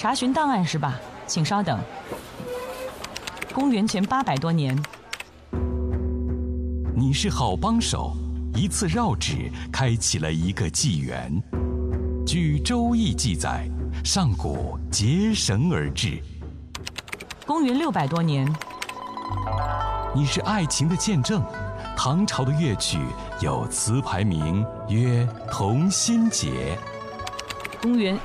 查询档案是吧？请稍等。公元前800多年。 你是好帮手，一次绕指开启了一个纪元。据《周易》记载，上古结绳而治。 公元600多年。 你是爱情的见证。唐朝的乐曲有词牌名曰《同心结》。 公元